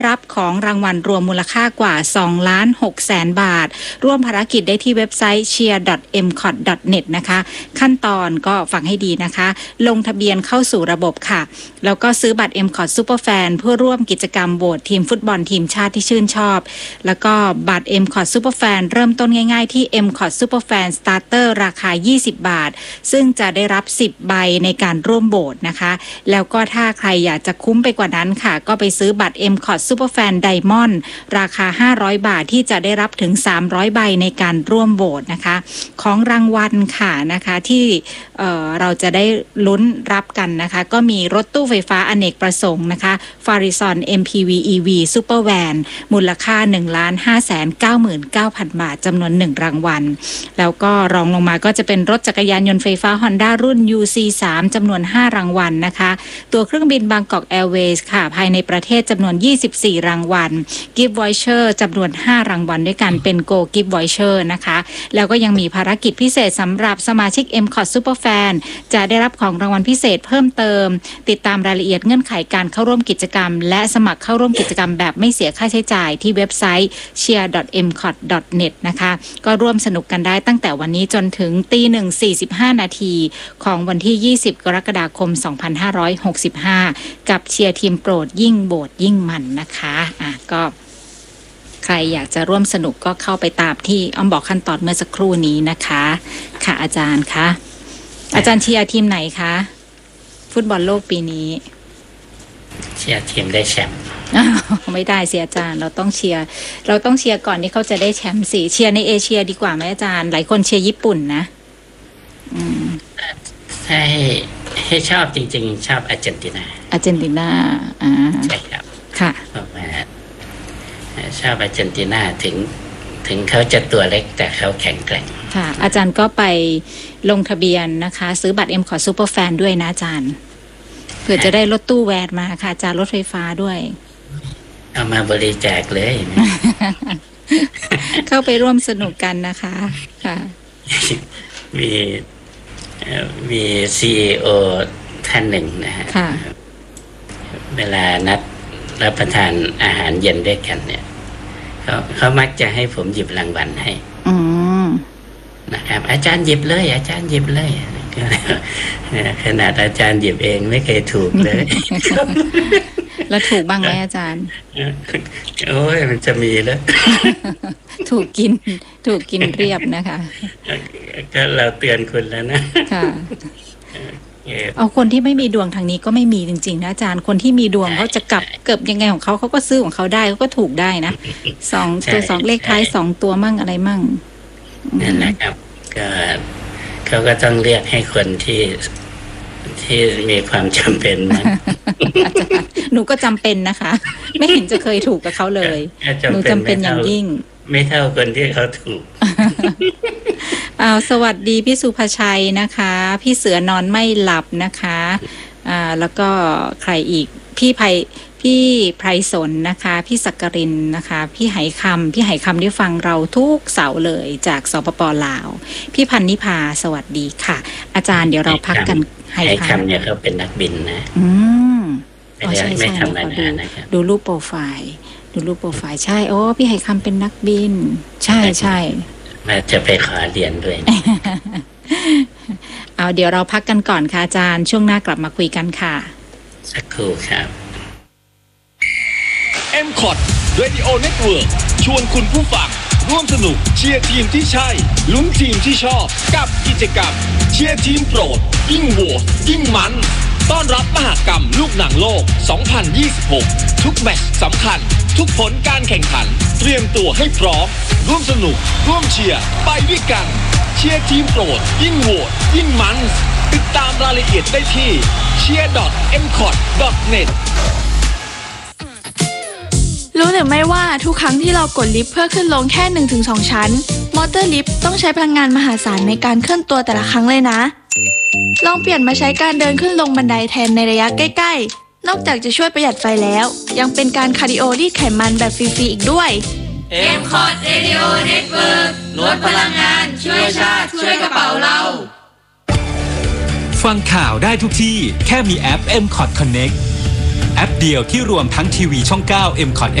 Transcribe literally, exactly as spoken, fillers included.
รับของรางวัลรวมมูลค่ากว่าสองล้านหกแสนบาทร่วมภารกิจได้ที่เว็บไซต์ เชียร์ ดอท เอ็ม คอท ดอท เน็ต นะคะขั้นตอนก็ฟังให้ดีนะคะลงทะเบียนเข้าสู่ระบบค่ะแล้วก็ซื้อบัตร เอ็ม คอท Superfan เพื่อร่วมกิจกรรมโหวตทีมฟุตบอลทีมชาติที่ชื่นชอบแล้วก็บัตร เอ็ม คอท Superfan เริ่มต้นง่ายๆที่ เอ็ม คอท Superfan Starter ราคายี่สิบบาทซึ่งจะได้รับสิบใบในการร่วมโหวตนะคะแล้วก็ถ้าใครอยากจะคุ้มไปกว่านั้นค่ะก็ไปซื้อบัตร เอ็ม คอท Superfan Diamond ราคาห้าร้อยบาทที่จะได้รับถึงสามร้อยใบในการร่วมโหวตนะคะของรางวัลค่ะนะคะที่เอ่อเราจะได้ลุ้นรับกันนะคะก็มีรถตู้ไฟฟ้าอเนกประสงค์นะคะ Farizon เอ็ม พี วี อี วี Super Van มูลค่า หนึ่งล้านห้าแสนเก้าหมื่นเก้าพัน บาทจำนวนหนึ่งรางวัลแล้วก็รองลงมาก็จะเป็นรถจักรยานยนต์ไฟฟ้า Honda รุ่น ยู ซี สาม จำนวนห้ารางวัลนะคะตัวเครื่องบินบางกอกแอร์เวย์ค่ะภายในประเทศจำนวนยี่สิบสี่รางวัล Gift Voucher จำนวนห้ารางวัลด้วยกันเป็น Go Gift Voucher นะคะแล้วก็ยังมีภารกิจพิเศษสำหรับสมาชิก เอ็ม คอท Superfan จะได้รับของรางวัลพิเศษเพิ่มเติมติดตามรายละเอียดเงื่อนไขการเข้าร่วมกิจกรรมและสมัครเข้าร่วมกิจกรรมแบบไม่เสียค่าใช้จ่ายที่เว็บไซต์ เชียร์ ดอท เอ็ม คอท ดอท เน็ต นะคะก็ร่วมสนุกกันได้ตั้งแต่วันนี้จนถึงตีหนึ่งสี่สิบห้านาทีของวันที่ยี่สิบกรกฎาคมสองพันห้าร้อยหกสิบห้ากับเชียร์ทีมโปรดยิ่งโบดยิ่งมันนะคะอ่ะก็ใครอยากจะร่วมสนุกก็เข้าไปตามที่อ้อมบอกขั้นตอนเมื่อสักครู่นี้นะคะค่ะอาจารย์คะอาจารย์เชียร์ทีมไหนคะฟุตบอลโลกปีนี้เชียร์ทีมได้แชมป์ไม่ได้เสียอาจารย์เราต้องเชียร์เราต้องเชียร์ก่อนที่เขาจะได้แชมป์สิเชียร์ในเอเชียดีกว่าไหมอาจารย์หลายคนเชียร์ญี่ปุ่นนะอืมใช่ให้ชอบจริงๆชอบอาร์เจนตินาอาร์เจนตินาอ่าใช่ครับค่ะเพราะว่าชอบอาร์เจนตินาถึงถึงเขาจะตัวเล็กแต่เขาแข็งแกร่งค่ะอาจารย์ก็ไปลงทะเบียนนะคะซื้อบัตร เอ็ม คอท Superfan ด้วยนะอาจารย์เพื่อจะได้รถตู้แวนมาค่ะอาจารย์รถไฟฟ้าด้วยเอามาบริจาคเลยนะเข้าไปร่วมสนุกกันนะคะค่ะมีมี ซี อี โอ ท่านหนึ่งนะฮะเวลานัดรับประทานอาหารเย็นด้วยกันเนี่ยเขาเขามักจะให้ผมหยิบรางวัลให้นะครับอาจารย์หยิบเลยอาจารย์หยิบเลยขนาดอาจารย์หยิบเองไม่เคยถูกเลยแล้วถูกบ้างไหมอาจารย์โอ้ยมันจะมีแล้วถูกกินถูกกินเรียบนะคะก็เราเตือนคุณแล้วนะค่ะเอาคนที่ไม่มีดวงทางนี้ก็ไม่มีจริงๆนะอาจารย์คนที่มีดวงเขาจะกลับเกิบยังไงของเขาเขาก็ซื้อของเขาได้เขาก็ถูกได้นะสองตัวสองเลขท้ายสองตัวมั่งอะไรมั่งนั่นแหละครับก็เขาก็ต้องเรียกให้คนที่ที่มีความจำเป็นนะอาจารย์หนูก็จำเป็นนะคะไม่เห็นจะเคยถูกกับเขาเลยหนูจำเป็นอย่างยิ่งไม่เท่าคนที่เขาถูกอ้าวสวัสดีพี่สุภชัยนะคะพี่เสือนอนไม่หลับนะคะอ่าแล้วก็ใครอีกพี่ไพพี่ไพรสนนะคะพี่สักกรินนะคะพี่ไหคำพี่ไหคำที่ฟังเราทุกเสาร์เลยจากสปป.ลาวพี่พันนิพาสวัสดีค่ะอาจารย์เดี๋ยวเราพักกันไหคำเนี่ยเขาเป็นนักบินนะอืมอ๋อใช่ใช่ดูรูปโปรไฟล์ดูรูปโปรไฟล์ใช่โอ้พี่ไหคำเป็นนักบินใช่ใช่มาจะไปขอเรียนด้วยเอาเดี๋ยวเราพักกันก่อนค่ะอาจารย์ช่วงหน้ากลับมาคุยกันค่ะสักครู่ครับเอ็ม คอท Radio Network ชวนคุณผู้ฟังร่วมสนุกเชียร์ทีมที่ใช่ลุ้นทีมที่ชอบกับกิจกรรมเชียร์ทีมโปรดยิ่งโหวตยิ่งมันต้อนรับมหกรรมลูกหนังโลกสองพันยี่สิบหกทุกแมตช์สำคัญทุกผลการแข่งขันเตรียมตัวให้พร้อมร่วมสนุกร่วมเชียร์ไปด้วยกันเชียร์ทีมโปรดยิ่งโหวตยิ่งมันติดตามรายละเอียดได้ที่ เชียร์ ดอท เอ็ม คอท ดอท เน็ตรู้หรือไม่ว่าทุกครั้งที่เรากดลิฟต์เพื่อขึ้นลงแค่ หนึ่งถึงสอง ชั้นมอเตอร์ลิฟต์ต้องใช้พลังงานมหาศาลในการเคลื่อนตัวแต่ละครั้งเลยนะลองเปลี่ยนมาใช้การเดินขึ้นลงบันไดแทนในระยะใกล้ๆนอกจากจะช่วยประหยัดไฟแล้วยังเป็นการคาร์ดิโอรีดไขมันแบบฟรีๆอีกด้วยเอ็ม คอท Radio Network ลดพลังงานช่วยชาติช่วยกระเป๋าเราฟังข่าวได้ทุกที่แค่มีแอป เอ็ม คอท Connect แอแอปเดียวที่รวมทั้งทีวีช่อง เก้า เอ็ม คอท